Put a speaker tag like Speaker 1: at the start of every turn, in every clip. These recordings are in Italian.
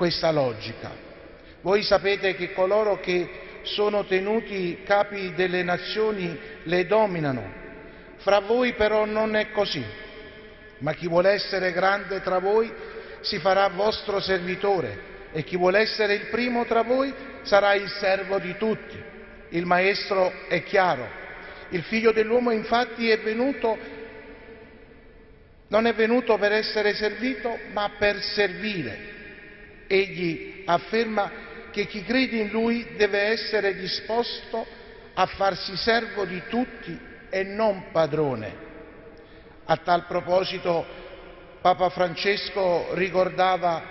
Speaker 1: questa logica. Voi sapete che coloro che sono tenuti capi delle nazioni le dominano. Fra voi però non è così, ma chi vuole essere grande tra voi si farà vostro servitore, e chi vuole essere il primo tra voi sarà il servo di tutti. Il Maestro è chiaro. Il Figlio dell'uomo infatti non è venuto per essere servito, ma per servire. Egli afferma che chi crede in Lui deve essere disposto a farsi servo di tutti e non padrone. A tal proposito Papa Francesco ricordava: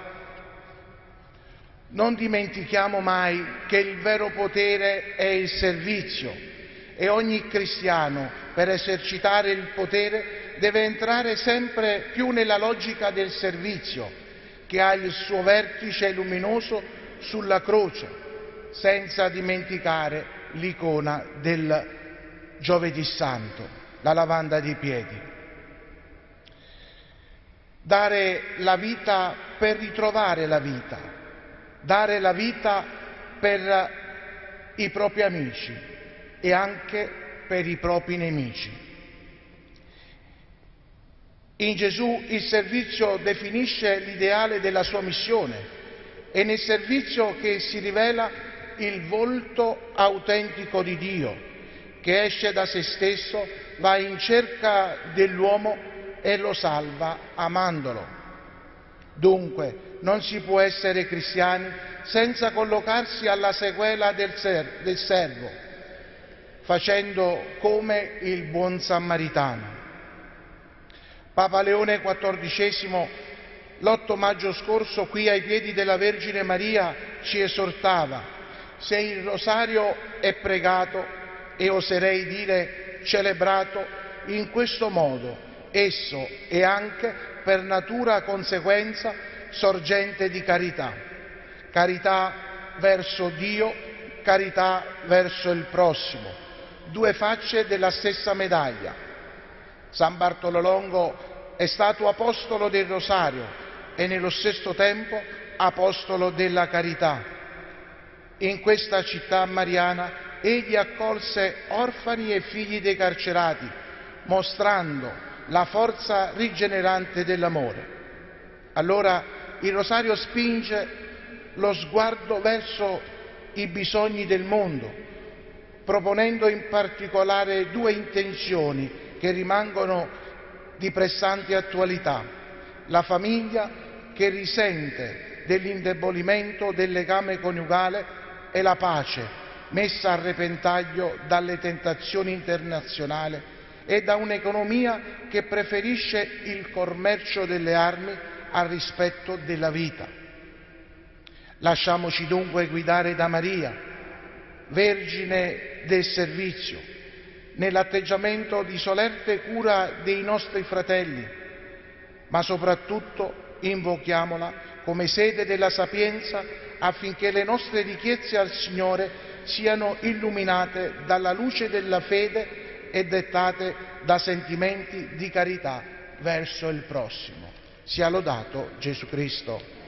Speaker 1: non dimentichiamo mai che il vero potere è il servizio e ogni cristiano, per esercitare il potere, deve entrare sempre più nella logica del servizio, che ha il suo vertice luminoso sulla croce, senza dimenticare l'icona del Giovedì Santo, la lavanda dei piedi. Dare la vita per ritrovare la vita, dare la vita per i propri amici e anche per i propri nemici. In Gesù il servizio definisce l'ideale della sua missione. È nel servizio che si rivela il volto autentico di Dio, che esce da se stesso, va in cerca dell'uomo e lo salva amandolo. Dunque non si può essere cristiani senza collocarsi alla sequela del servo, facendo come il buon samaritano. Papa Leone XIV, l'8 maggio scorso, qui ai piedi della Vergine Maria, ci esortava: se il rosario è pregato, e oserei dire celebrato, in questo modo, esso è anche per natura conseguenza sorgente di carità. Carità verso Dio, carità verso il prossimo, due facce della stessa medaglia. San Bartolo Longo è stato apostolo del rosario e nello stesso tempo apostolo della carità. In questa città mariana egli accolse orfani e figli dei carcerati, mostrando la forza rigenerante dell'amore. Allora il rosario spinge lo sguardo verso i bisogni del mondo, proponendo in particolare due intenzioni che rimangono di pressante attualità: la famiglia, che risente dell'indebolimento del legame coniugale, e la pace, messa a repentaglio dalle tentazioni internazionali e da un'economia che preferisce il commercio delle armi al rispetto della vita. Lasciamoci dunque guidare da Maria, Vergine del servizio, nell'atteggiamento di solerte cura dei nostri fratelli, ma soprattutto invochiamola come sede della sapienza, affinché le nostre richieste al Signore siano illuminate dalla luce della fede e dettate da sentimenti di carità verso il prossimo. Sia lodato Gesù Cristo.